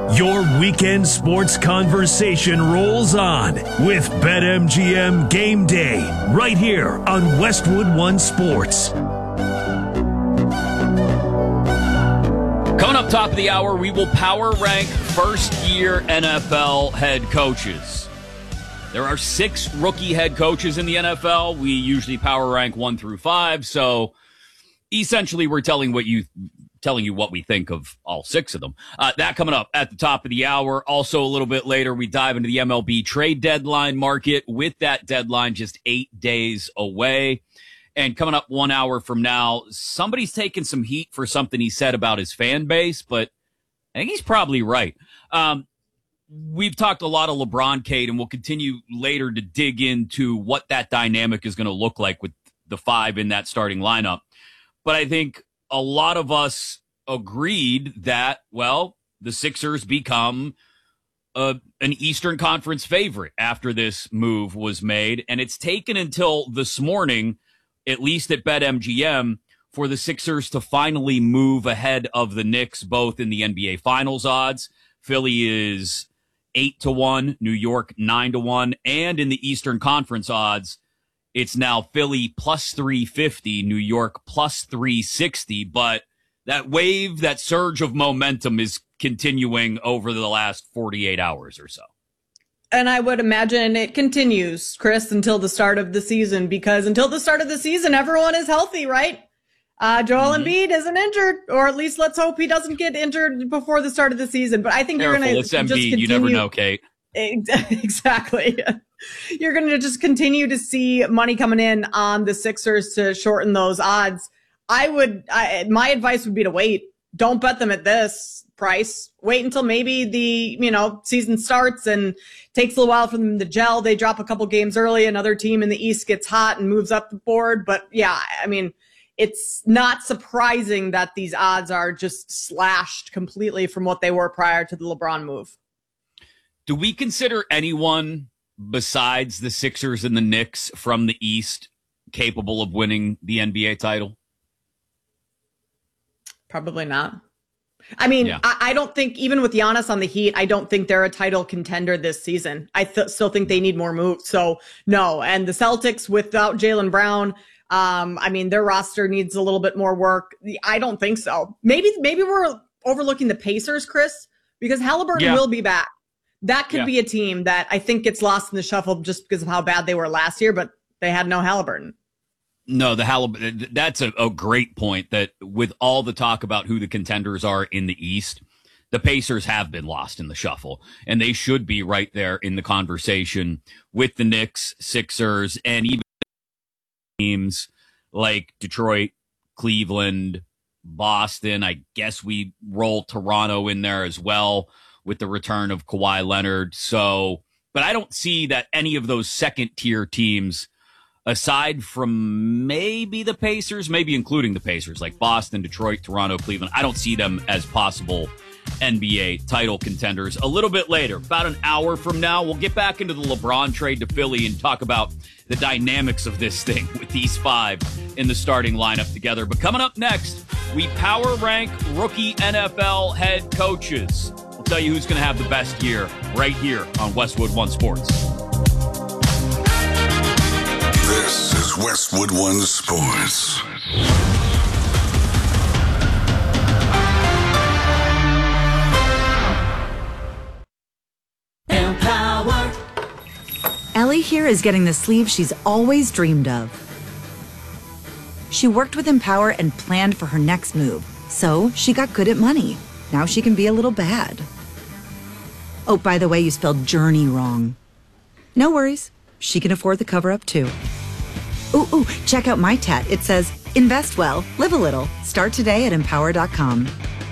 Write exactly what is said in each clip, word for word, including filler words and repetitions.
Your weekend sports conversation rolls on with BetMGM Game Day right here on Westwood One Sports. Coming up top of the hour, we will power rank first-year N F L head coaches. There are six rookie head coaches in the N F L. We usually power rank one through five, so essentially we're telling what you telling you what we think of all six of them. Uh, that coming up at the top of the hour. Also, a little bit later, we dive into the M L B trade deadline market with that deadline just eight days away. And coming up one hour from now, somebody's taking some heat for something he said about his fan base, but I think he's probably right. Um, we've talked a lot of LeBron, Kate, and we'll continue later to dig into what that dynamic is going to look like with the five in that starting lineup. But I think a lot of us agreed that, well, the Sixers become a, an Eastern Conference favorite after this move was made. And it's taken until this morning, at least at BetMGM, for the Sixers to finally move ahead of the Knicks, both in the N B A Finals odds. Philly is eight to one, New York nine to one, and in the Eastern Conference odds, it's now Philly plus three fifty, New York plus three sixty. But that wave, that surge of momentum is continuing over the last forty-eight hours or so. And I would imagine it continues, Chris, until the start of the season, because until the start of the season, everyone is healthy, right? Uh, Joel mm-hmm. Embiid isn't injured, or at least let's hope he doesn't get injured before the start of the season. But I think Careful, you're going to it's just Embiid. continue. You never know, Kate. Exactly. You're going to just continue to see money coming in on the Sixers to shorten those odds. I would, I, my advice would be to wait. Don't bet them at this price. Wait until maybe the, you know, season starts and takes a little while for them to gel. They drop a couple games early. Another team in the East gets hot and moves up the board. But yeah, I mean, it's not surprising that these odds are just slashed completely from what they were prior to the LeBron move. Do we consider anyone besides the Sixers and the Knicks from the East capable of winning the N B A title? Probably not. I mean, yeah. I, I don't think, even with Giannis on the Heat, I don't think they're a title contender this season. I th- still think they need more moves. So, no. And the Celtics, without Jaylen Brown, um, I mean, their roster needs a little bit more work. I don't think so. Maybe maybe we're overlooking the Pacers, Chris, because Halliburton yeah. will be back. That could yeah. be a team that I think gets lost in the shuffle just because of how bad they were last year, but they had no Halliburton. No, the Halliburton, that's a, a great point, that with all the talk about who the contenders are in the East, the Pacers have been lost in the shuffle, and they should be right there in the conversation with the Knicks, Sixers, and even teams like Detroit, Cleveland, Boston. I guess we roll Toronto in there as well with the return of Kawhi Leonard. So, but I don't see that any of those second tier teams, aside from maybe the Pacers, maybe including the Pacers, like Boston, Detroit, Toronto, Cleveland, I don't see them as possible N B A title contenders. A little bit later, about an hour from now, we'll get back into the LeBron trade to Philly and talk about the dynamics of this thing with these five in the starting lineup together. But coming up next, we power rank rookie N F L head coaches. We'll tell you who's going to have the best year right here on Westwood One Sports. This is Westwood One Sports. Empower. Ellie here is getting the sleeve she's always dreamed of. She worked with Empower and planned for her next move, so she got good at money. Now she can be a little bad. Oh, by the way, you spelled journey wrong. No worries. She can afford the cover-up, too. Ooh, ooh, check out my tat. It says, invest well, live a little. Start today at empower dot com.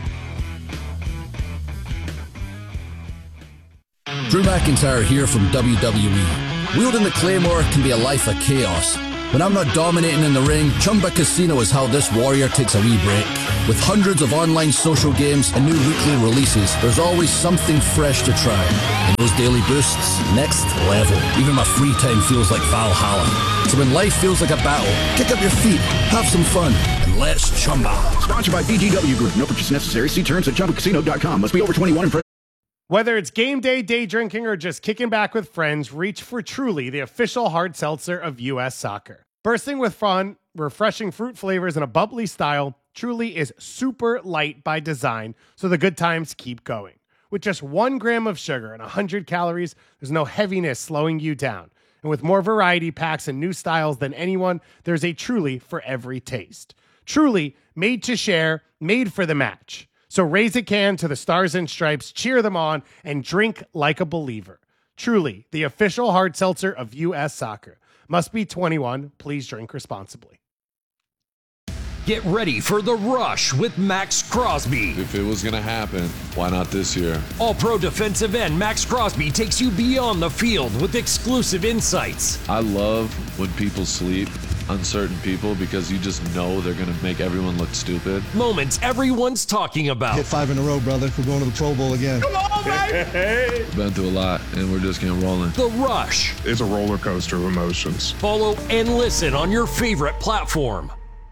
Drew McIntyre here from W W E. Wielding the Claymore can be a life of chaos. When I'm not dominating in the ring, Chumba Casino is how this warrior takes a wee break. With hundreds of online social games and new weekly releases, there's always something fresh to try. And those daily boosts, next level. Even my free time feels like Valhalla. So when life feels like a battle, kick up your feet, have some fun, and let's Chumba. Sponsored by B G W Group. No purchase necessary. See terms at chumba casino dot com. Must be over twenty-one and Whether it's game day, day drinking, or just kicking back with friends, reach for Truly, the official hard seltzer of U S Soccer. Bursting with fun, refreshing fruit flavors, and a bubbly style, Truly is super light by design, so the good times keep going. With just one gram of sugar and one hundred calories, there's no heaviness slowing you down. And with more variety packs and new styles than anyone, there's a Truly for every taste. Truly, made to share, made for the match. So raise a can to the Stars and Stripes, cheer them on, and drink like a believer. Truly, the official hard seltzer of U S Soccer. Must be twenty-one. Please drink responsibly. Get ready for The Rush with Max Crosby. If it was going to happen, why not this year? All-pro defensive end Max Crosby takes you beyond the field with exclusive insights. I love when people sleep on certain people because you just know they're going to make everyone look stupid. Moments everyone's talking about. Hit five in a row, brother. We're going to the Pro Bowl again. Come on, baby! Been through a lot, and we're just getting rolling. The Rush. It's a roller coaster of emotions. Follow and listen on your favorite platform.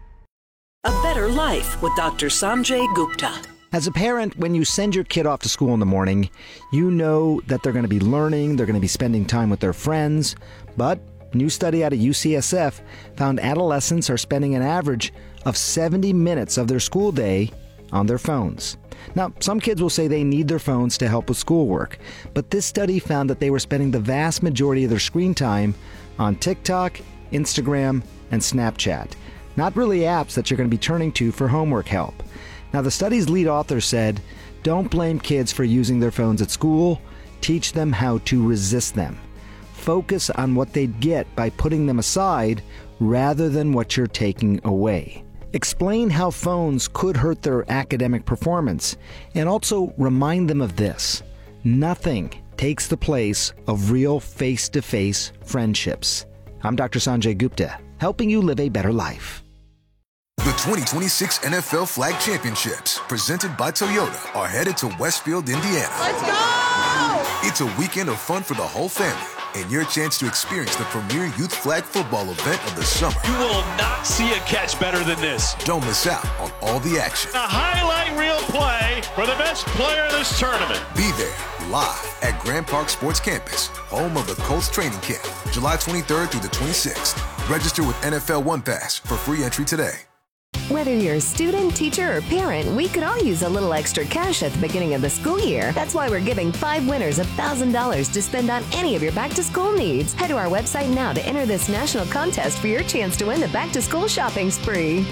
A Better Life with Doctor Sanjay Gupta. As a parent, when you send your kid off to school in the morning, you know that they're going to be learning, they're going to be spending time with their friends. But a new study out of U C S F found adolescents are spending an average of seventy minutes of their school day on their phones. Now, some kids will say they need their phones to help with schoolwork, but this study found that they were spending the vast majority of their screen time on TikTok, Instagram, and Snapchat. Not really apps that you're going to be turning to for homework help. Now, the study's lead author said, don't blame kids for using their phones at school. Teach them how to resist them. Focus on what they'd get by putting them aside rather than what you're taking away. Explain how phones could hurt their academic performance, and also remind them of this. Nothing takes the place of real face-to-face friendships. I'm Doctor Sanjay Gupta, helping you live a better life. The twenty twenty-six N F L Flag Championships, presented by Toyota, are headed to Westfield, Indiana. Let's go! It's a weekend of fun for the whole family, and your chance to experience the premier youth flag football event of the summer. You will not see a catch better than this. Don't miss out on all the action. A highlight reel play for the best player of this tournament. Be there, live at Grand Park Sports Campus, home of the Colts training camp, July twenty-third through the twenty-sixth. Register with N F L One Pass for free entry today. Whether you're a student, teacher, or parent, we could all use a little extra cash at the beginning of the school year. That's why we're giving five winners one thousand dollars to spend on any of your back-to-school needs. Head to our website now to enter this national contest for your chance to win the back-to-school shopping spree.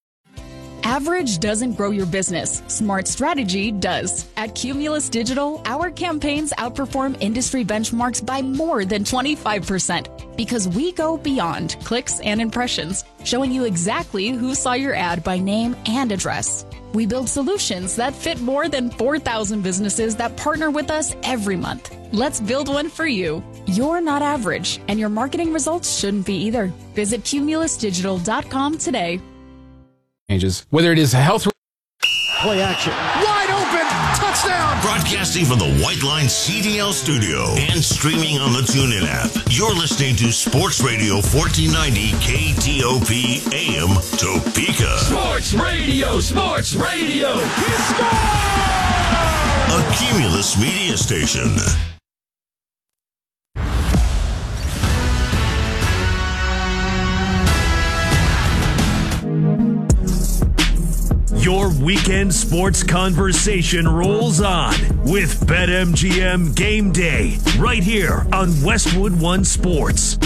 Average doesn't grow your business. Smart strategy does. At Cumulus Digital, our campaigns outperform industry benchmarks by more than twenty-five percent because we go beyond clicks and impressions, showing you exactly who saw your ad by name and address. We build solutions that fit more than four thousand businesses that partner with us every month. Let's build one for you. You're not average, and your marketing results shouldn't be either. Visit cumulus digital dot com today. Changes. Whether it is a health play action, wide open, touchdown. Broadcasting from the White Line C D L studio and streaming on the TuneIn app. You're listening to Sports Radio fourteen ninety K T O P A M Topeka. Sports Radio, Sports Radio. He A Cumulus media station. Your weekend sports conversation rolls on with BetMGM Game Day right here on Westwood One Sports.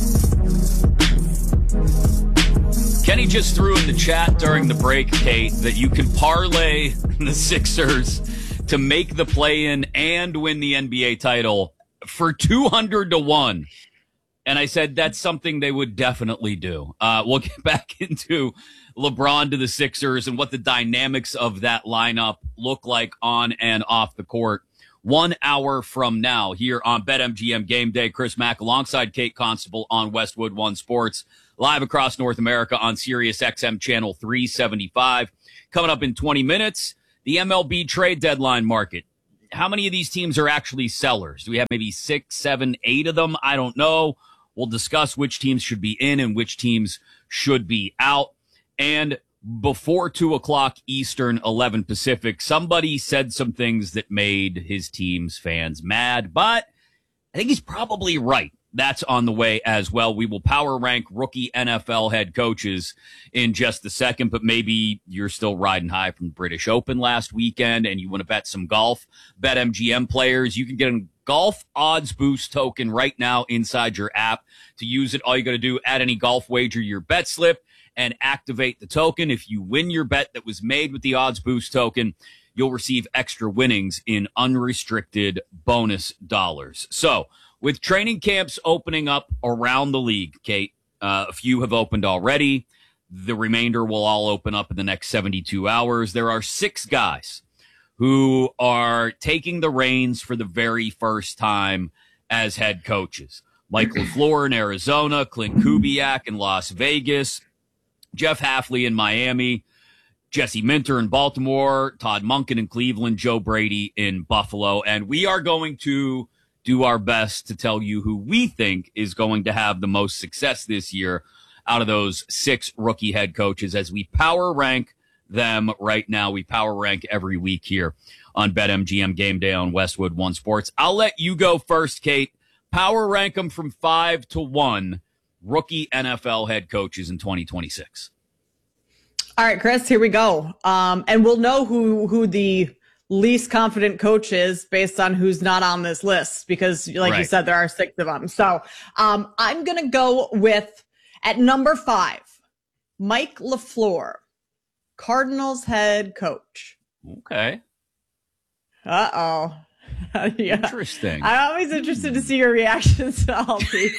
Kenny just threw in the chat during the break, Kate, that you can parlay the Sixers to make the play-in and win the N B A title for two hundred to one. And I said that's something they would definitely do. Uh, we'll get back into LeBron to the Sixers and what the dynamics of that lineup look like on and off the court. One hour from now here on BetMGM Game Day, Chris Mack alongside Kate Constable on Westwood One Sports, live across North America on Sirius X M channel three seventy-five. Coming up in twenty minutes, the M L B trade deadline market. How many of these teams are actually sellers? Do we have maybe six, seven, eight of them? I don't know. We'll discuss which teams should be in and which teams should be out. And before two o'clock Eastern, eleven Pacific, somebody said some things that made his team's fans mad, but I think he's probably right. That's on the way as well. We will power rank rookie N F L head coaches in just a second, but maybe you're still riding high from the British Open last weekend and you want to bet some golf. BetMGM players, you can get a golf odds boost token right now inside your app. To use it, all you got to do, add any golf wager to your bet slip and activate the token. If you win your bet that was made with the odds boost token, you'll receive extra winnings in unrestricted bonus dollars. So, with training camps opening up around the league, Kate, uh, a few have opened already. The remainder will all open up in the next seventy-two hours. There are six guys who are taking the reins for the very first time as head coaches. Mike LaFleur in Arizona, Clint Kubiak in Las Vegas, Jeff Hafley in Miami, Jesse Minter in Baltimore, Todd Monken in Cleveland, Joe Brady in Buffalo. And we are going to do our best to tell you who we think is going to have the most success this year out of those six rookie head coaches as we power rank them right now. We power rank every week here on BetMGM Game Day on Westwood One Sports. I'll let you go first, Kate. Power rank them from five to one rookie N F L head coaches in twenty twenty-six. All right, Chris, here we go. Um, and we'll know who, who the least confident coach is based on who's not on this list, because like right. you said, there are six of them. So um, I'm going to go with, at number five, Mike LaFleur, Cardinals head coach. Okay. Uh-oh. Yeah. Interesting. I'm always interested to see your reactions to all these.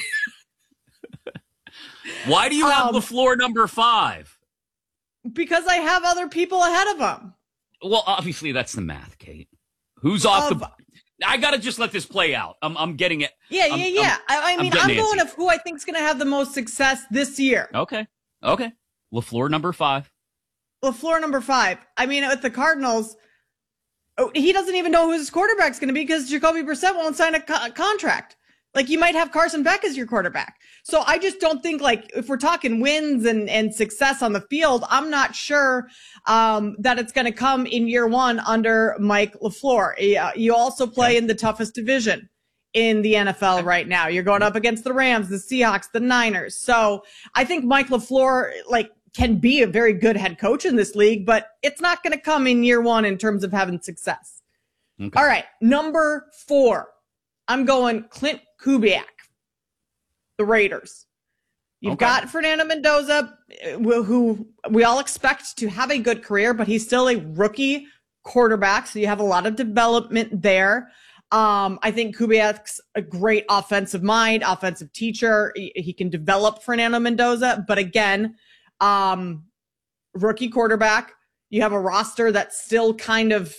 Why do you have um, LaFleur number five? Because I have other people ahead of him. Well, obviously that's the math, Kate. Who's off um, the? I gotta just let this play out. I'm, I'm getting it. Yeah, I'm, yeah, yeah. I'm, I, I mean, I'm, I'm going of who I think is going to have the most success this year. Okay, okay. LaFleur number five. LaFleur number five. I mean, with the Cardinals, he doesn't even know who his quarterback's going to be because Jacoby Brissett won't sign a co- contract. Like, you might have Carson Beck as your quarterback. So I just don't think, like, if we're talking wins and, and success on the field, I'm not sure um, that it's going to come in year one under Mike LaFleur. Uh, you also play in the toughest division in the N F L right now. You're going up against the Rams, the Seahawks, the Niners. So I think Mike LaFleur, like, can be a very good head coach in this league, but it's not going to come in year one in terms of having success. Okay. All right. Number four. I'm going Clint Kubiak, the Raiders. You've okay. got Fernando Mendoza, who we all expect to have a good career, but he's still a rookie quarterback, so you have a lot of development there. Um, I think Kubiak's a great offensive mind, offensive teacher. He, he can develop Fernando Mendoza, but again, um, rookie quarterback. You have a roster that's still kind of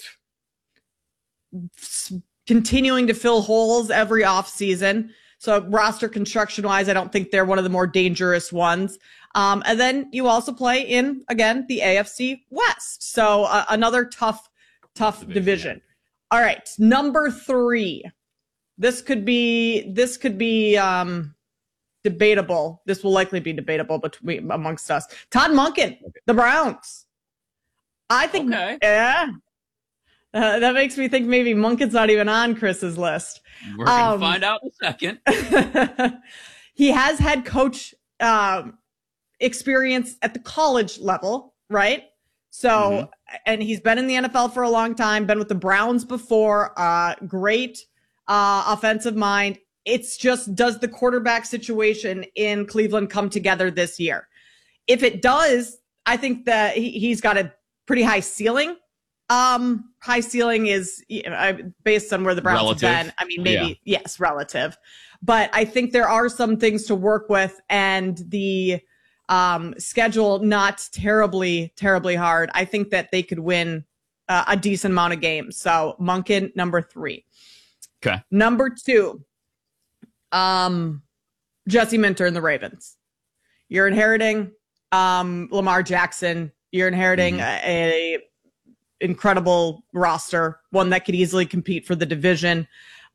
continuing to fill holes every offseason. So roster construction wise, I don't think they're one of the more dangerous ones. Um, and then you also play in, again, the A F C West. So uh, another tough, tough division. division. All right. Number three. This could be, this could be, um, debatable. This will likely be debatable between amongst us. Todd Monken, the Browns. I think, okay. yeah. Uh, that makes me think maybe Monken's not even on Chris's list. We're going to um, find out in a second. He has had coach um, experience at the college level, right? So, mm-hmm. and he's been in the N F L for a long time, been with the Browns before, uh, great uh, offensive mind. It's just, does the quarterback situation in Cleveland come together this year? If it does, I think that he, he's got a pretty high ceiling. Um, high ceiling is, you know, based on where the Browns relative. have been. I mean, maybe, yeah. yes, relative. But I think there are some things to work with, and the um, schedule not terribly, terribly hard. I think that they could win uh, a decent amount of games. So Monken, number three. Okay. Number two, um, Jesse Minter and the Ravens. You're inheriting um, Lamar Jackson. You're inheriting mm-hmm. a, a incredible roster, one that could easily compete for the division.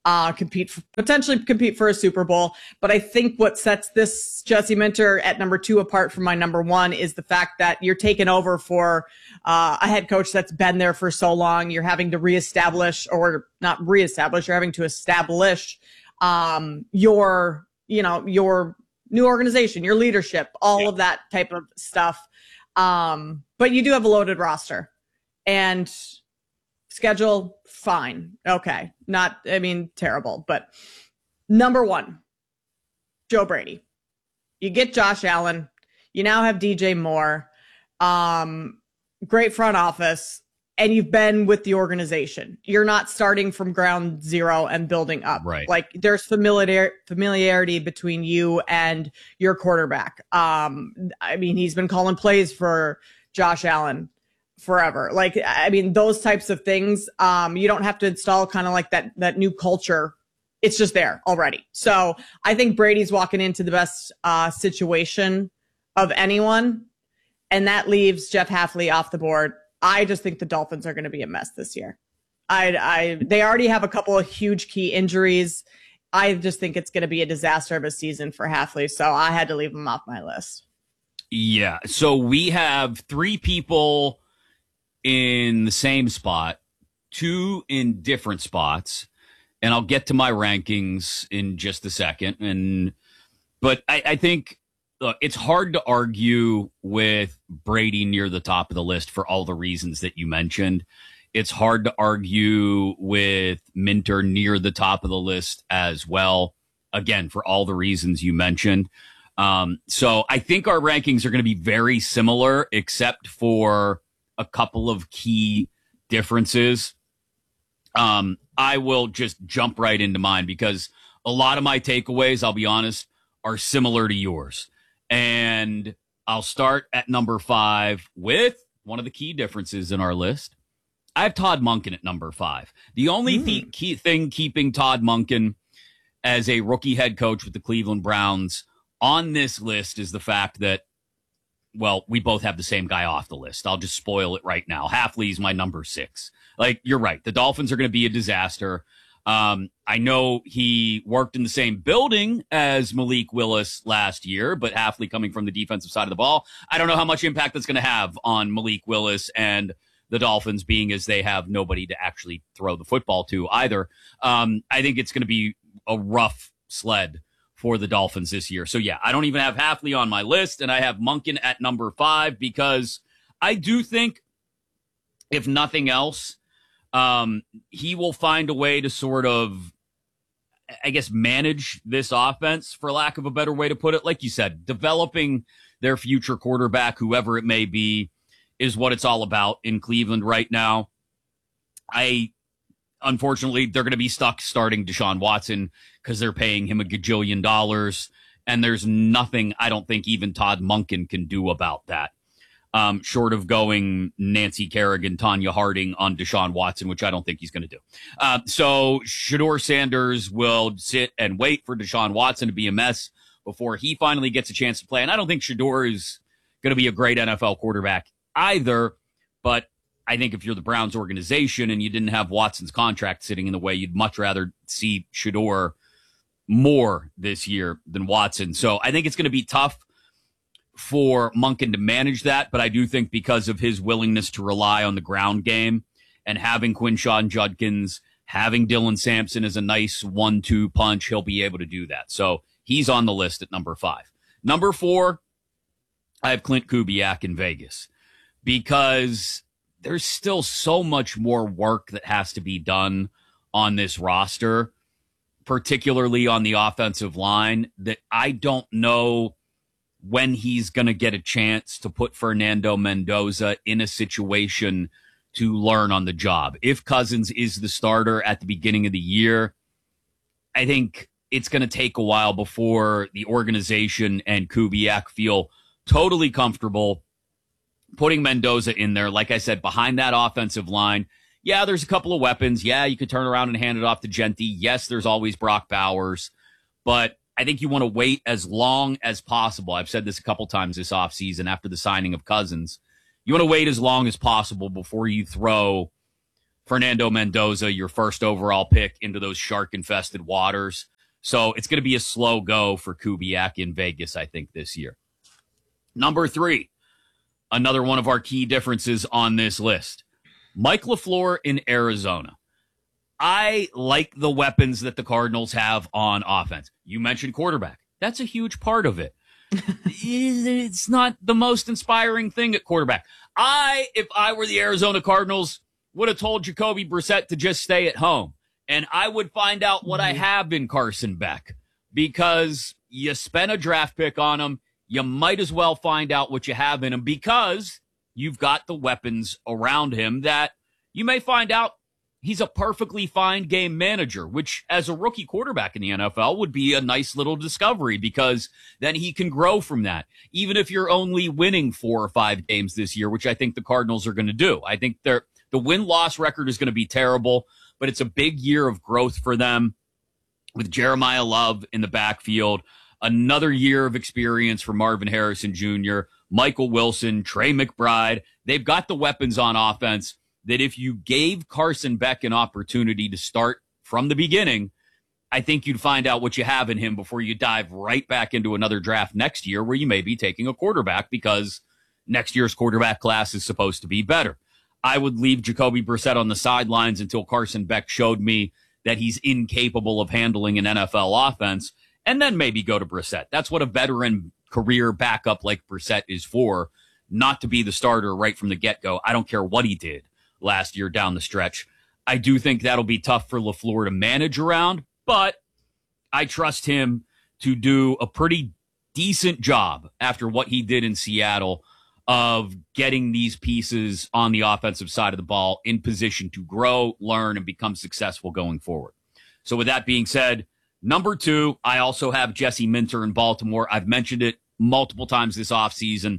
uh, compete for, potentially compete for a Super Bowl. But I think what sets this Jesse Minter at number two apart from my number one is the fact that you're taking over for uh, a head coach that's been there for so long. You're having to reestablish, or not reestablish, you're having to establish um, your, you know, your new organization, your leadership, all yeah. of that type of stuff. Um, but you do have a loaded roster, and schedule, fine. Okay. Not, I mean, terrible, but number one, Joe Brady. You get Josh Allen. You now have D J Moore. Um, great front office. And you've been with the organization. You're not starting from ground zero and building up. Right. Like there's familiar familiarity between you and your quarterback. Um, I mean, he's been calling plays for Josh Allen forever. Like, I mean, those types of things, um, you don't have to install kind of like that, that new culture. It's just there already. So I think Brady's walking into the best uh, situation of anyone. And that leaves Jeff Hafley off the board. I just think the Dolphins are going to be a mess this year. I, I, they already have a couple of huge key injuries. I just think it's going to be a disaster of a season for Hafley. So I had to leave him off my list. Yeah. So we have three people in the same spot, two in different spots, and I'll get to my rankings in just a second. And, but I, I think, look, it's hard to argue with Brady near the top of the list for all the reasons that you mentioned. It's hard to argue with Minter near the top of the list as well, again, for all the reasons you mentioned. Um, so I think our rankings are going to be very similar, except for a couple of key differences. Um, I will just jump right into mine because a lot of my takeaways, I'll be honest, are similar to yours. And I'll start at number five with one of the key differences in our list. I have Todd Monken at number five. The only mm. th- key thing keeping Todd Monken as a rookie head coach with the Cleveland Browns on this list is the fact that, well, we both have the same guy off the list. I'll just spoil it right now. Hafley's my number six. Like, you're right. The Dolphins are going to be a disaster. Um, I know he worked in the same building as Malik Willis last year, but Hafley coming from the defensive side of the ball, I don't know how much impact that's going to have on Malik Willis and the Dolphins, being as they have nobody to actually throw the football to either. Um, I think it's going to be a rough sled for the Dolphins this year. So yeah, I don't even have Hafley on my list, and I have Monken at number five because I do think, if nothing else, Um, he will find a way to sort of, I guess, manage this offense, for lack of a better way to put it. Like you said, developing their future quarterback, whoever it may be, is what it's all about in Cleveland right now. I, unfortunately, they're going to be stuck starting Deshaun Watson because they're paying him a gajillion dollars, and there's nothing I don't think even Todd Monken can do about that. Um, short of going Nancy Kerrigan, Tanya Harding on Deshaun Watson, which I don't think he's going to do. Uh, so Shedeur Sanders will sit and wait for Deshaun Watson to be a mess before he finally gets a chance to play. And I don't think Shedeur is going to be a great N F L quarterback either. But I think if you're the Browns organization and you didn't have Watson's contract sitting in the way, you'd much rather see Shedeur more this year than Watson. So I think it's going to be tough for Monken to manage that, but I do think because of his willingness to rely on the ground game and having Quinshon Judkins, having Dylan Sampson as a nice one two punch, he'll be able to do that. So he's on the list at number five. Number four, I have Clint Kubiak in Vegas because there's still so much more work that has to be done on this roster, particularly on the offensive line, that I don't know when he's going to get a chance to put Fernando Mendoza in a situation to learn on the job. If Cousins is the starter at the beginning of the year, I think it's going to take a while before the organization and Kubiak feel totally comfortable putting Mendoza in there. Like I said, behind that offensive line, yeah, there's a couple of weapons. Yeah, you could turn around and hand it off to Genty. Yes, there's always Brock Bowers, but I think you want to wait as long as possible. I've said this a couple times this offseason after the signing of Cousins. You want to wait as long as possible before you throw Fernando Mendoza, your first overall pick, into those shark-infested waters. So it's going to be a slow go for Kubiak in Vegas, I think, this year. Number three, another one of our key differences on this list. Mike LaFleur in Arizona. I like the weapons that the Cardinals have on offense. You mentioned quarterback. That's a huge part of it. It's not the most inspiring thing at quarterback. I, if I were the Arizona Cardinals, would have told Jacoby Brissett to just stay at home. And I would find out what I have in Carson Beck, because you spent a draft pick on him. You might as well find out what you have in him, because you've got the weapons around him that you may find out he's a perfectly fine game manager, which as a rookie quarterback in the N F L would be a nice little discovery, because then he can grow from that. Even if you're only winning four or five games this year, which I think the Cardinals are going to do. I think they're, the win-loss record is going to be terrible, but it's a big year of growth for them with Jeremiah Love in the backfield. Another year of experience for Marvin Harrison Junior, Michael Wilson, Trey McBride. They've got the weapons on offense that if you gave Carson Beck an opportunity to start from the beginning, I think you'd find out what you have in him before you dive right back into another draft next year where you may be taking a quarterback, because next year's quarterback class is supposed to be better. I would leave Jacoby Brissett on the sidelines until Carson Beck showed me that he's incapable of handling an N F L offense, and then maybe go to Brissett. That's what a veteran career backup like Brissett is for, not to be the starter right from the get-go. I don't care what he did last year down the stretch. I do think that'll be tough for LaFleur to manage around, but I trust him to do a pretty decent job after what he did in Seattle of getting these pieces on the offensive side of the ball in position to grow, learn, and become successful going forward. So with that being said, number two, I also have Jesse Minter in Baltimore. I've mentioned it multiple times this offseason.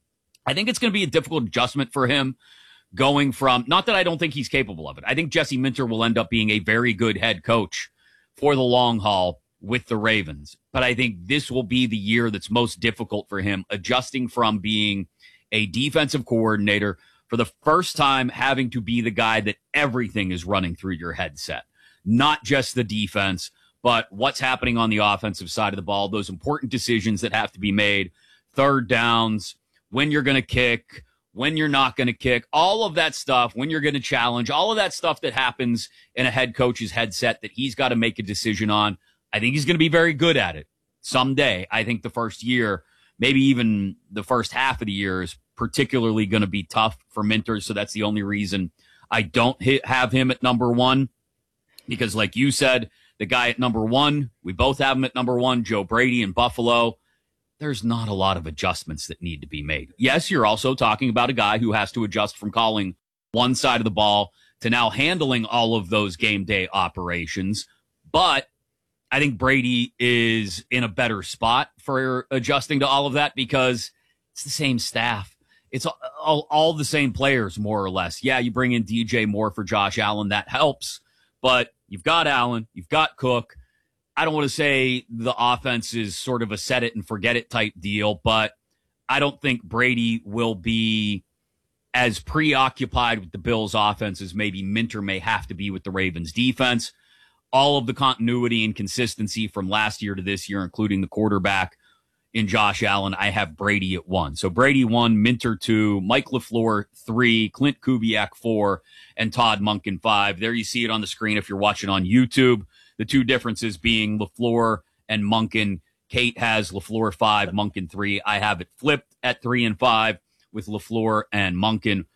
I think it's going to be a difficult adjustment for him going from, not that I don't think he's capable of it. I think Jesse Minter will end up being a very good head coach for the long haul with the Ravens. But I think this will be the year that's most difficult for him, adjusting from being a defensive coordinator for the first time, having to be the guy that everything is running through your headset, not just the defense, but what's happening on the offensive side of the ball, those important decisions that have to be made, third downs, when you're going to kick, when you're not going to kick, all of that stuff, when you're going to challenge, all of that stuff that happens in a head coach's headset that he's got to make a decision on. I think he's going to be very good at it someday. I think the first year, maybe even the first half of the year, is particularly going to be tough for Minter. So that's the only reason I don't hit, have him at number one, because like you said, the guy at number one, we both have him at number one, Joe Brady in Buffalo. There's not a lot of adjustments that need to be made. Yes, you're also talking about a guy who has to adjust from calling one side of the ball to now handling all of those game day operations. But I think Brady is in a better spot for adjusting to all of that, because it's the same staff. It's all, all, all the same players, more or less. Yeah, you bring in D J Moore for Josh Allen. That helps. But you've got Allen. You've got Cook. I don't want to say the offense is sort of a set it and forget it type deal, but I don't think Brady will be as preoccupied with the Bills' offense as maybe Minter may have to be with the Ravens' defense. All of the continuity and consistency from last year to this year, including the quarterback in Josh Allen, I have Brady at one. So Brady one, Minter two, Mike LaFleur three, Clint Kubiak four, and Todd Monken five. There you see it on the screen if you're watching on YouTube. The two differences being LaFleur and Monken. Kate has LaFleur five, Monken three. I have it flipped at three and five with LaFleur and Monken.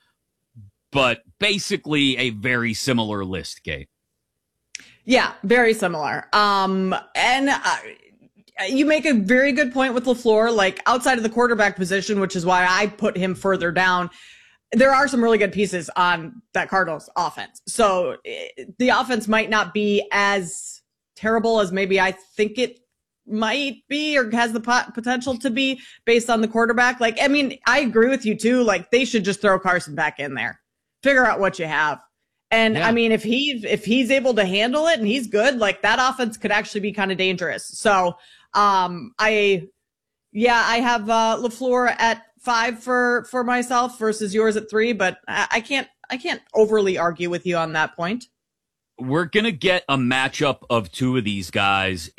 But basically a very similar list, Kate. Yeah, very similar. Um, and uh, you make a very good point with LaFleur, like outside of the quarterback position, which is why I put him further down. There are some really good pieces on that Cardinals offense. So it, the offense might not be as terrible as maybe I think it might be, or has the pot- potential to be based on the quarterback. Like, I mean, I agree with you too. Like, they should just throw Carson back in there, figure out what you have. And yeah. I mean, if he, if he's able to handle it and he's good, like that offense could actually be kind of dangerous. So, um, I, yeah, I have, uh, LaFleur at five for, for myself versus yours at three, but I, I can't, I can't overly argue with you on that point. We're going to get a matchup of two of these guys